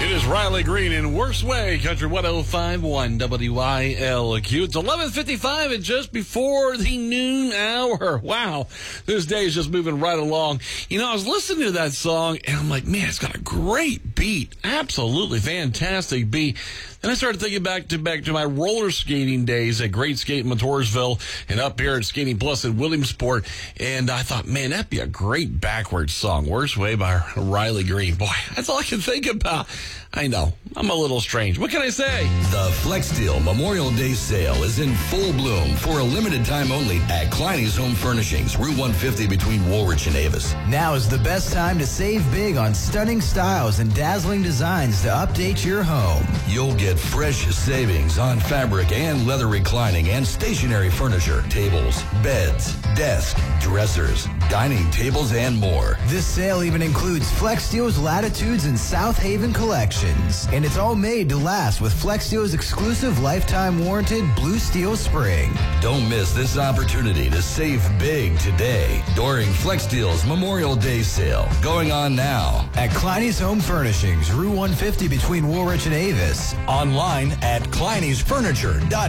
It is Riley Green in Worst Way, Country 105.1 WILQ. It's 11:55 and just before the noon hour. Wow, this day is just moving right along. You know, I was listening to that song, and I'm like, man, it's got a great beat. Absolutely fantastic beat. And I started thinking back to my roller skating days at Great Skate in Motorsville and up here at Skating Plus in Williamsport. And I thought, man, that'd be a great backwards song. Worst Way by Riley Green. Boy, that's all I can think about. I know, I'm a little strange. What can I say? The FlexSteel Memorial Day sale is in full bloom for a limited time only at Kleiny's Home Furnishings, Route 150 between Woolwich and Avis. Now is the best time to save big on stunning styles and dazzling designs to update your home. You'll get fresh savings on fabric and leather reclining and stationary furniture, tables, beds, desks, dressers, dining tables, and more. This sale even includes FlexSteel's Latitudes and South Haven collections. And it's all made to last with FlexSteel's exclusive lifetime warranted Blue Steel Spring. Don't miss this opportunity to save big today during FlexSteel's Memorial Day sale going on now at Kleiny's Home Furnishings, Route 150 between Woolwich and Avis. Online at kleinysfurniture.com.